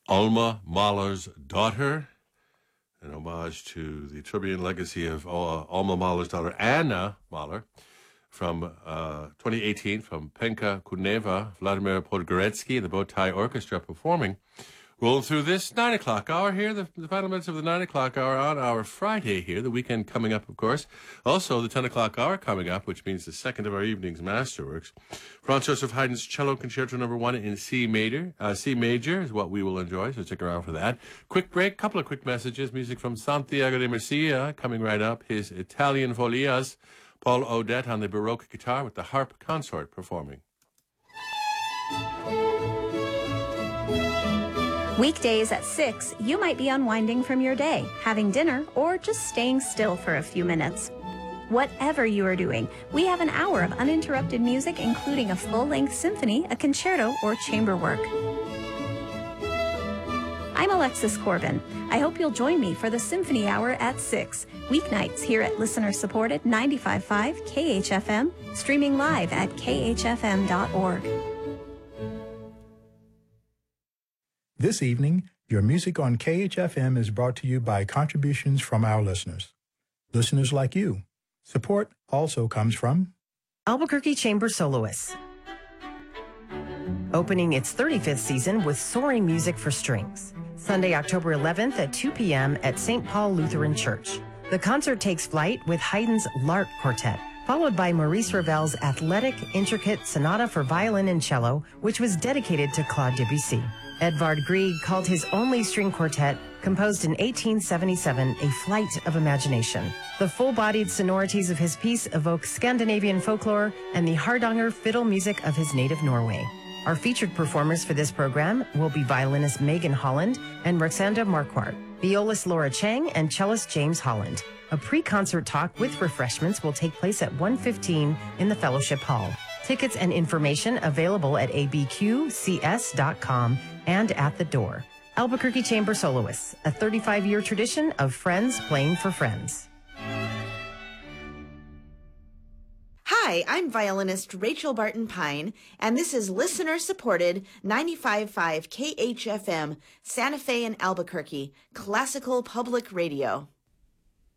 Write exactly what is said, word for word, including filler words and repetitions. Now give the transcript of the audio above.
Alma Mahler's Daughter, an homage to the tribute legacy of uh, Alma Mahler's daughter, Anna Mahler, from uh, twenty eighteen, from Penka Kuneva, Vladimir Podgoretsky, and the Bowtie Orchestra performing. Rolling through this nine o'clock hour here, the, the final minutes of the nine o'clock hour on our Friday here, the weekend coming up, of course. Also, the ten o'clock hour coming up, which means the second of our evening's masterworks. Franz Joseph Haydn's Cello Concerto Number One in C major. Uh, C major is what we will enjoy, so stick around for that. Quick break, couple of quick messages. Music from Santiago de Murcia coming right up. His Italian Folias. Paul Odette on the Baroque guitar with the harp consort performing. Weekdays at six, you might be unwinding from your day, having dinner, or just staying still for a few minutes. Whatever you are doing, we have an hour of uninterrupted music, including a full-length symphony, a concerto, or chamber work. I'm Alexis Corbin. I hope you'll join me for the Symphony Hour at six, weeknights here at listener-supported ninety-five point five K H F M, streaming live at K H F M dot org. This evening, your music on K H F M is brought to you by contributions from our listeners. Listeners like you. Support also comes from Albuquerque Chamber Soloists, opening its thirty-fifth season with soaring music for strings. Sunday, October eleventh at two p.m. at Saint Paul Lutheran Church. The concert takes flight with Haydn's L'Art Quartet, followed by Maurice Ravel's athletic, intricate sonata for violin and cello, which was dedicated to Claude Debussy. Edvard Grieg called his only string quartet, composed in eighteen seventy-seven, a flight of imagination. The full-bodied sonorities of his piece evoke Scandinavian folklore and the Hardanger fiddle music of his native Norway. Our featured performers for this program will be violinist Megan Holland and Roxanda Marquardt, violist Laura Chang, and cellist James Holland. A pre-concert talk with refreshments will take place at one fifteen in the Fellowship Hall. Tickets and information available at a b q c s dot com and at the door. Albuquerque Chamber Soloists, a thirty-five-year tradition of friends playing for friends. Hi, I'm violinist Rachel Barton Pine, and this is listener-supported ninety-five point five K H F M, Santa Fe and Albuquerque, classical public radio.